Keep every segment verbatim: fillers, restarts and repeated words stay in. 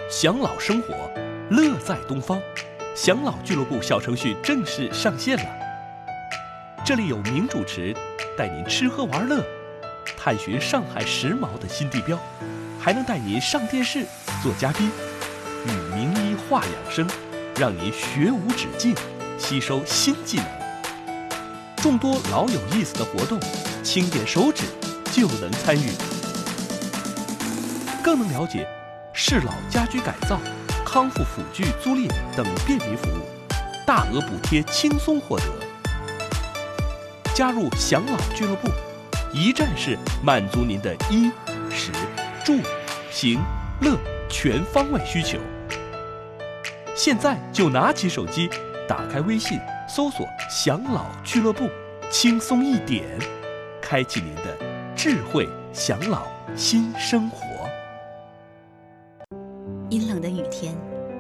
享老生活，乐在东方。享老俱乐部小程序正式上线了，这里有名主持带您吃喝玩乐，探寻上海时髦的新地标，还能带您上电视做嘉宾，与名医话养生，让您学无止境，吸收新技能。众多老有意思的活动，轻点手指就能参与，更能了解适老家居改造、康复辅具租赁等便民服务，大额补贴轻松获得。加入享老俱乐部，一站式满足您的衣食住行乐全方位需求。现在就拿起手机，打开微信，搜索享老俱乐部，轻松一点，开启您的智慧享老新生活。 阴冷的雨天，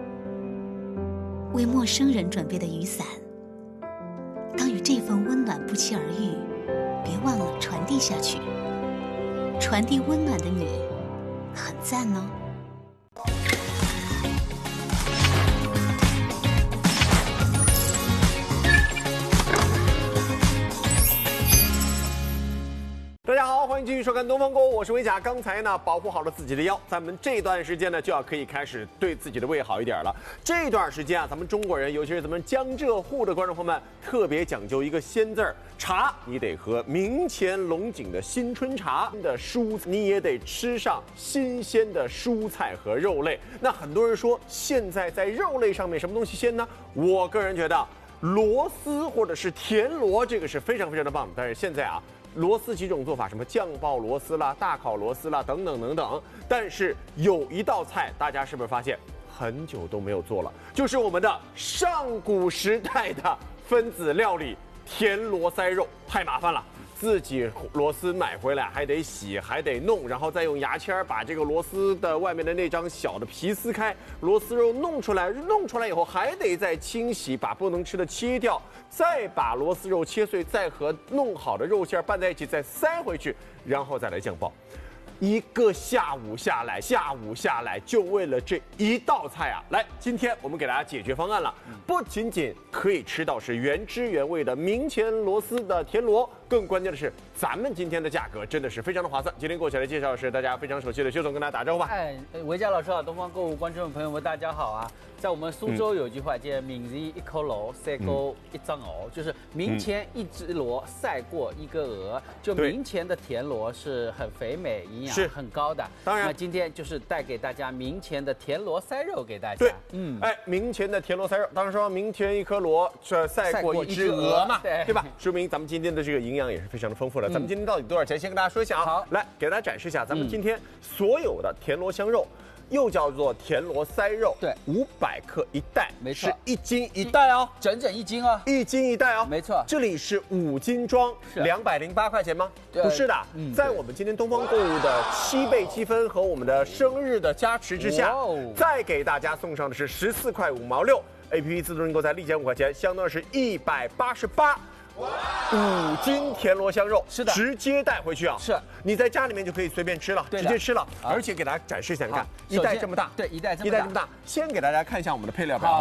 为陌生人准备的雨伞，当与这份温暖不期而遇，别忘了传递下去。传递温暖的你，很赞哦。 大家好，欢迎继续收看《东方购物》，我是维甲。刚才呢，保护好了自己的腰，咱们这段时间呢，就要可以开始对自己的胃好一点了。这段时间啊，咱们中国人，尤其是咱们江浙沪的观众朋友们，特别讲究一个鲜字儿，茶你得喝明乾龙井的新春茶的蔬，你也得吃上新鲜的蔬菜和肉类。那很多人说，现在在肉类上面什么东西鲜呢？我个人觉得螺丝或者是田螺，这个是非常非常的棒。但是现在啊。螺丝几种做法，什么酱爆螺丝啦、大烤螺丝啦，等等等等。但是有一道菜，大家是不是发现很久都没有做了？就是我们的上古时代的分子料理——田螺塞肉，太麻烦了。自己螺丝买回来还得洗，还得弄，然后再用牙签把这个螺丝的外面的那张小的皮撕开，螺丝肉弄出来，弄出来以后还得再清洗，把不能吃的切掉，再把螺丝肉切碎，再和弄好的肉馅拌在一起，再塞回去，然后再来酱爆。一个下午下来，下午下来，就为了这一道菜啊！来，今天我们给大家解决方案了，不仅仅可以吃到是原汁原味的明乾螺丝的田螺，更关键的是，咱们今天的价格真的是非常的划算。今天过起来介绍的是大家非常熟悉的薛总，跟大家打招呼吧。 哎，维嘉老师好，东方购物观众朋友们，大家好啊！在我们苏州有句话叫“明日一颗螺，晒过一张鹅”，就是明前一只螺晒过一个鹅。就明前的田螺是很肥美，营养很高的。 当然， 那今天就是带给大家明前的田螺塞肉给大家。 对，嗯，哎，明前的田螺塞肉，当然说明前一颗螺这晒过一只鹅嘛，对对吧？说明咱们今天的这个营养也是非常的丰富的。咱们今天到底多少钱？先跟大家说一下啊。好，来给大家展示一下咱们今天所有的田螺香肉。又叫做田螺塞肉，对，五百克一袋， 没错， 是一斤一袋哦， 整整一斤哦， 一斤一袋哦， 没错。 这里是五斤装，两百零八块钱吗？不是的，嗯、在我们今天东方购物的七倍积分和我们的生日的加持之下，再给大家送上的是十四块五毛六 ，A P P 自动认购才立减五块钱，相当是一百八十八。五斤田螺香肉是的， 直接带回去啊！ 是， 你在家里面就可以随便吃了，直接吃了，而且给大家展示一下，你看一袋这么大， 对，一袋这么大， 一袋这么大。先给大家看一下我们的配料表。